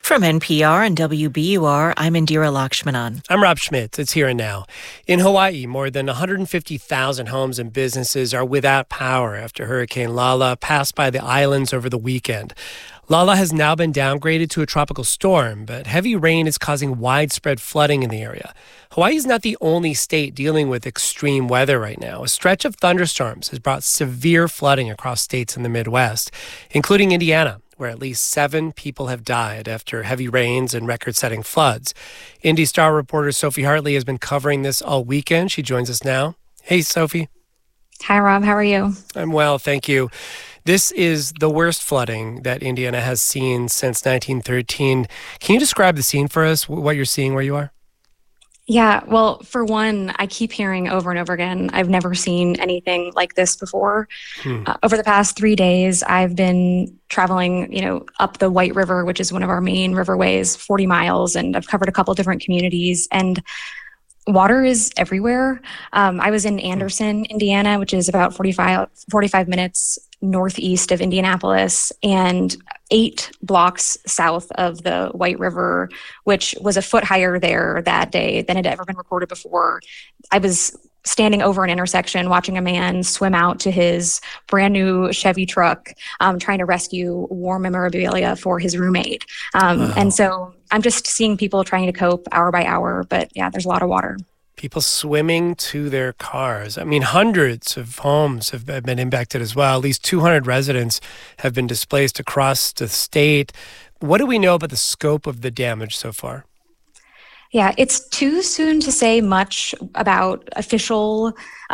From NPR and WBUR, I'm Indira Lakshmanan. I'm Rob Schmitz. It's Here and Now. In Hawaii, more than 150,000 homes and businesses are without power after Hurricane Lala passed by the islands over the weekend. Lala has now been downgraded to a tropical storm, but heavy rain is causing widespread flooding in the area. Hawaii is not the only state dealing with extreme weather right now. A stretch of thunderstorms has brought severe flooding across states in the Midwest, including Indiana, where at least 7 people have died after heavy rains and record-setting floods. Indy Star reporter Sophie Hartley has been covering this all weekend. She joins us now. Hey, Sophie. Hi, Rob. How are you? I'm well, thank you. This is the worst flooding that Indiana has seen since 1913. Can you describe the scene for us, what you're seeing where you are? Yeah, well, for one, I keep hearing over and over again, I've never seen anything like this before. Over the past 3 days, I've been traveling, up the White River, which is one of our main riverways, 40 miles, and I've covered a couple different communities, and water is everywhere. I was in Anderson, Indiana, which is about 45 minutes northeast of Indianapolis, and 8 blocks south of the White River, which was a foot higher there that day than had ever been recorded before. I was standing over an intersection watching a man swim out to his brand new Chevy truck, trying to rescue war memorabilia for his roommate. Wow. And so I'm just seeing people trying to cope hour by hour, but yeah, there's a lot of water. People swimming to their cars. I mean, hundreds of homes have been impacted as well. At least 200 residents have been displaced across the state. What do we know about the scope of the damage so far? Yeah, it's too soon to say much about official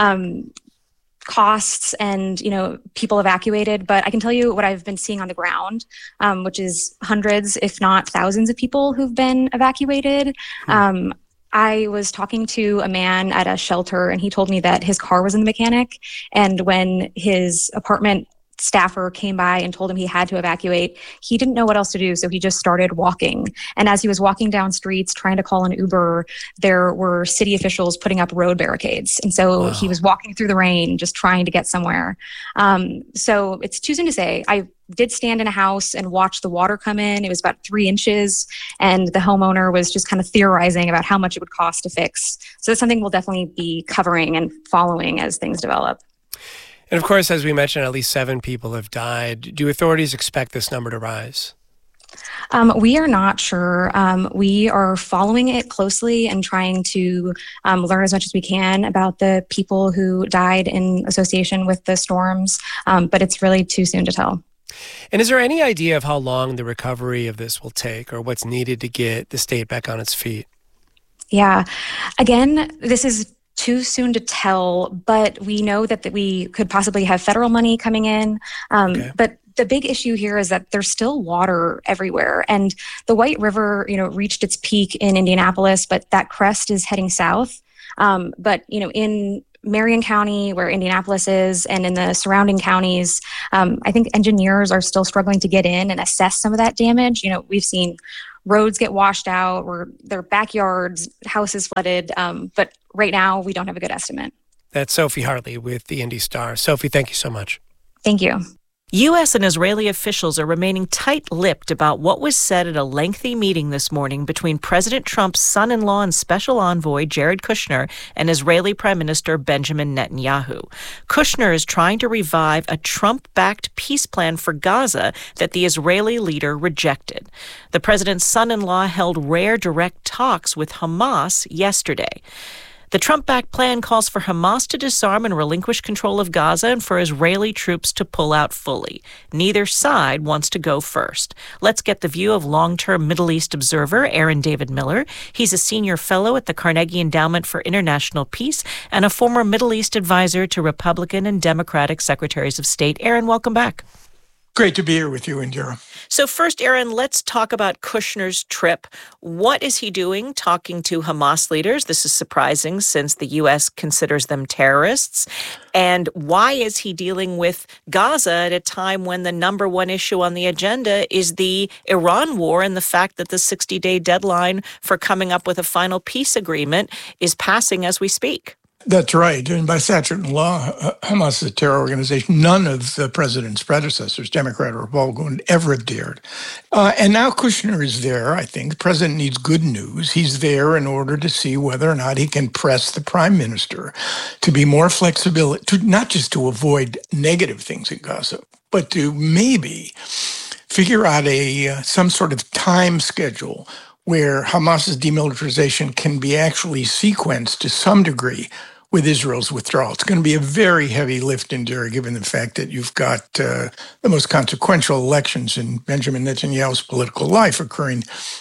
costs and, people evacuated, but I can tell you what I've been seeing on the ground, which is hundreds, if not thousands of people who've been evacuated. I was talking to a man at a shelter, and he told me that his car was in the mechanic, and when his apartment staffer came by and told him he had to evacuate, he didn't know what else to do, so he just started walking. And as he was walking down streets trying to call an Uber, there were city officials putting up road barricades. And so He was walking through the rain, just trying to get somewhere. So it's too soon to say. I did stand in a house and watch the water come in. It was about 3 inches, and the homeowner was just kind of theorizing about how much it would cost to fix. So that's something we'll definitely be covering and following as things develop. And of course, as we mentioned, at least 7 people have died. Do authorities expect this number to rise? We are not sure. We are following it closely and trying to learn as much as we can about the people who died in association with the storms, but it's really too soon to tell. And is there any idea of how long the recovery of this will take, or what's needed to get the state back on its feet? Yeah. Again, this is too soon to tell, but we know that we could possibly have federal money coming in. But the big issue here is that there's still water everywhere. And the White River, reached its peak in Indianapolis, but that crest is heading south. But in Marion County, where Indianapolis is, and in the surrounding counties, I think engineers are still struggling to get in and assess some of that damage. We've seen roads get washed out, or their backyards, houses flooded. But right now, we don't have a good estimate. That's Sophie Hartley with the Indy Star. Sophie, thank you so much. Thank you. U.S. and Israeli officials are remaining tight-lipped about what was said at a lengthy meeting this morning between President Trump's son-in-law and special envoy Jared Kushner and Israeli Prime Minister Benjamin Netanyahu. Kushner is trying to revive a Trump-backed peace plan for Gaza that the Israeli leader rejected. The president's son-in-law held rare direct talks with Hamas yesterday. The Trump-backed plan calls for Hamas to disarm and relinquish control of Gaza and for Israeli troops to pull out fully. Neither side wants to go first. Let's get the view of long-term Middle East observer Aaron David Miller. He's a senior fellow at the Carnegie Endowment for International Peace and a former Middle East advisor to Republican and Democratic secretaries of state. Aaron, welcome back. Great to be here with you, Indira. So first, Aaron, let's talk about Kushner's trip. What is he doing talking to Hamas leaders? This is surprising since the U.S. considers them terrorists. And why is he dealing with Gaza at a time when the number one issue on the agenda is the Iran war and the fact that the 60-day deadline for coming up with a final peace agreement is passing as we speak? That's right. And by statute and law, Hamas is a terror organization. None of the president's predecessors, Democrat or Republican, would ever have dared. And now Kushner is there, I think. The president needs good news. He's there in order to see whether or not he can press the prime minister to be more flexible, to not just to avoid negative things in Gaza, but to maybe figure out some sort of time schedule where Hamas's demilitarization can be actually sequenced to some degree with Israel's withdrawal. It's going to be a very heavy lift, Indira, given the fact that you've got the most consequential elections in Benjamin Netanyahu's political life occurring,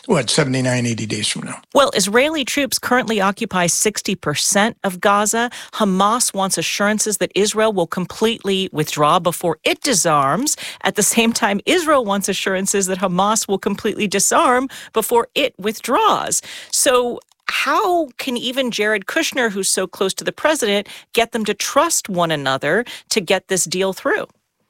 79, 80 days from now. Well, Israeli troops currently occupy 60% of Gaza. Hamas wants assurances that Israel will completely withdraw before it disarms. At the same time, Israel wants assurances that Hamas will completely disarm before it withdraws. So how can even Jared Kushner, who's so close to the president, get them to trust one another to get this deal through?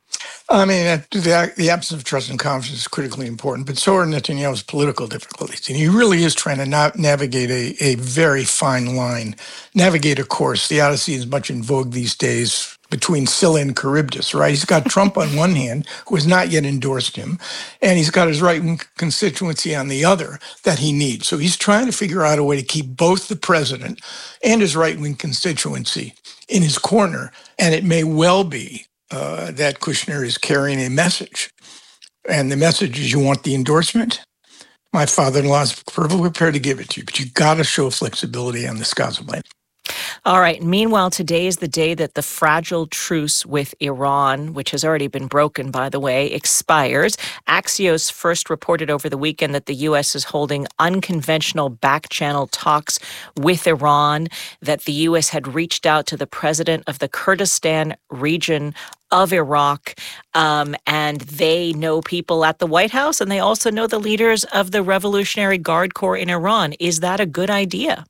I mean, the absence of trust and confidence is critically important, but so are Netanyahu's political difficulties. And he really is trying to navigate a very fine line, navigate a course. The Odyssey is much in vogue these days between Scylla and Charybdis, right? He's got Trump on one hand, who has not yet endorsed him, and he's got his right-wing constituency on the other that he needs. So he's trying to figure out a way to keep both the president and his right-wing constituency in his corner, and it may well be that Kushner is carrying a message. And the message is, you want the endorsement? My father-in-law is perfectly prepared to give it to you, but you got to show flexibility on this Gaza plan. All right. Meanwhile, today is the day that the fragile truce with Iran, which has already been broken, by the way, expires. Axios first reported over the weekend that the U.S. is holding unconventional back-channel talks with Iran, that the U.S. had reached out to the president of the Kurdistan region of Iraq, and they know people at the White House, and they also know the leaders of the Revolutionary Guard Corps in Iran. Is that a good idea?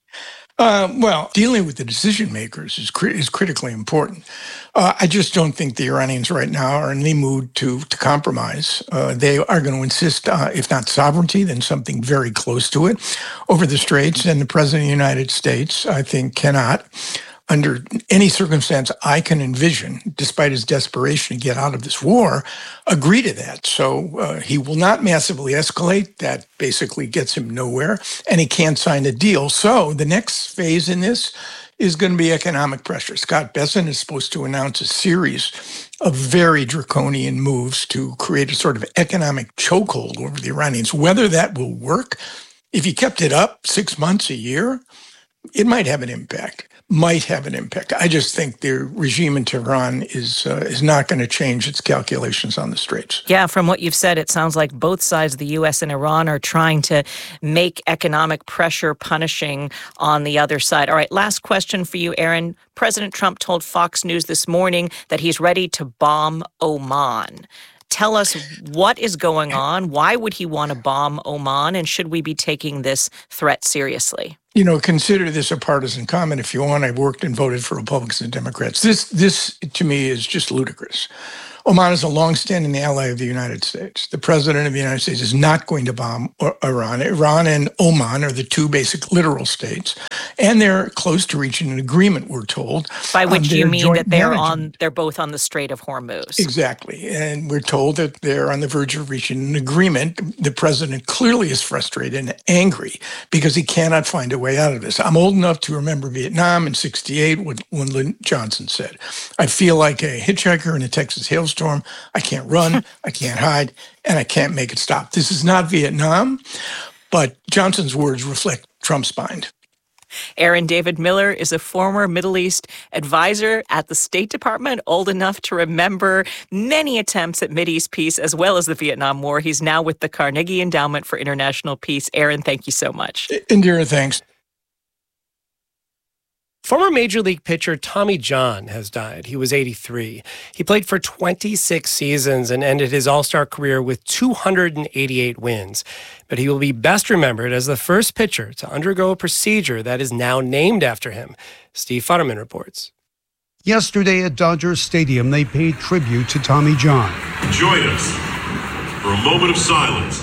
Well, dealing with the decision makers is critically important. I just don't think the Iranians right now are in the mood to compromise. They are going to insist, if not sovereignty, then something very close to it over the Straits. And the President of the United States, I think, cannot, under any circumstance I can envision, despite his desperation to get out of this war, agree to that. So he will not massively escalate. That basically gets him nowhere, and he can't sign a deal. So the next phase in this is going to be economic pressure. Scott Bessent is supposed to announce a series of very draconian moves to create a sort of economic chokehold over the Iranians. Whether that will work, if he kept it up 6 months, a year, it might have an impact. I just think the regime in Tehran is not going to change its calculations on the Straits. Yeah, from what you've said, it sounds like both sides, the U.S. and Iran, are trying to make economic pressure punishing on the other side. All right, last question for you, Aaron. President Trump told Fox News this morning that he's ready to bomb Oman. Tell us what is going on. Why would he want to bomb Oman? And should we be taking this threat seriously? Consider this a partisan comment if you want. I've worked and voted for Republicans and Democrats. This to me is just ludicrous. Oman is a longstanding ally of the United States. The president of the United States is not going to bomb Iran. Iran and Oman are the two basic literal states, and they're close to reaching an agreement, we're told. By which you mean that they're both on the Strait of Hormuz. Exactly. And we're told that they're on the verge of reaching an agreement. The president clearly is frustrated and angry because he cannot find a way out of this. I'm old enough to remember Vietnam in '68, what Lyndon Johnson said. I feel like a hitchhiker in a Texas hailstorm. I can't run, I can't hide, and I can't make it stop. This is not Vietnam, but Johnson's words reflect Trump's mind. Aaron David Miller is a former Middle East advisor at the State Department, old enough to remember many attempts at Mideast peace as well as the Vietnam War. He's now with the Carnegie Endowment for International Peace. Aaron, thank you so much. Indira, thanks. Former Major League pitcher Tommy John has died. He was 83. He played for 26 seasons and ended his All-Star career with 288 wins. But he will be best remembered as the first pitcher to undergo a procedure that is now named after him. Steve Futterman reports. Yesterday at Dodger Stadium, they paid tribute to Tommy John. Join us for a moment of silence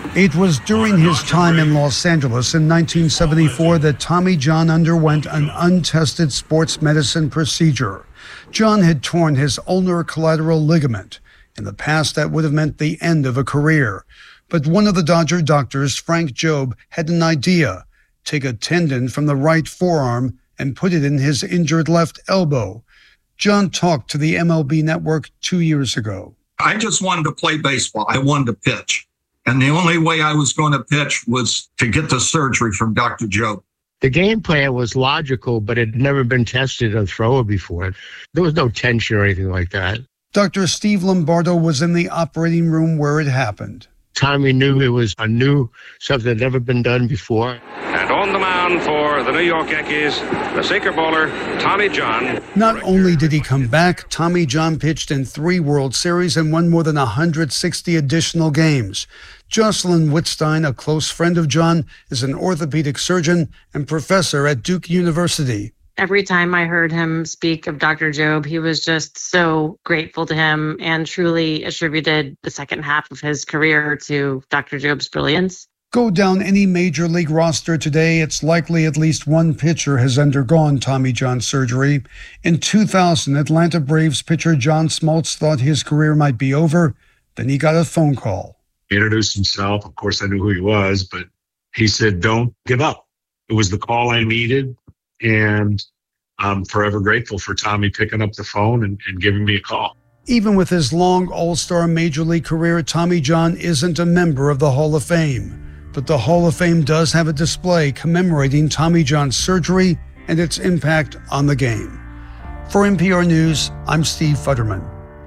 It was during his time in Los Angeles in 1974 that Tommy John underwent an untested sports medicine procedure. John had torn his ulnar collateral ligament. In the past, that would have meant the end of a career. But one of the Dodger doctors, Frank Jobe, had an idea. Take a tendon from the right forearm and put it in his injured left elbow. John talked to the MLB Network 2 years ago. I just wanted to play baseball. I wanted to pitch. And the only way I was going to pitch was to get the surgery from Dr. Jobe. The game plan was logical, but it had never been tested a thrower before. There was no tension or anything like that. Dr. Steve Lombardo was in the operating room where it happened. Tommy knew it was something that had never been done before. And on the mound for the New York Yankees, the sinker bowler, Tommy John. Not only did he come back, Tommy John pitched in 3 World Series and won more than 160 additional games. Jocelyn Wittstein, a close friend of John, is an orthopedic surgeon and professor at Duke University. Every time I heard him speak of Dr. Jobe, he was just so grateful to him and truly attributed the second half of his career to Dr. Jobe's brilliance. Go down any major league roster today, it's likely at least one pitcher has undergone Tommy John surgery. In 2000, Atlanta Braves pitcher John Smoltz thought his career might be over. Then he got a phone call. He introduced himself. Of course, I knew who he was, but he said, "Don't give up." It was the call I needed. And I'm forever grateful for Tommy picking up the phone and giving me a call. Even with his long All-Star Major League career, Tommy John isn't a member of the Hall of Fame. But the Hall of Fame does have a display commemorating Tommy John's surgery and its impact on the game. For NPR News, I'm Steve Futterman.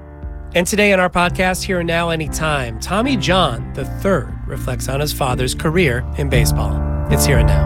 And today on our podcast, Here and Now, Anytime, Tommy John III reflects on his father's career in baseball. It's Here and Now.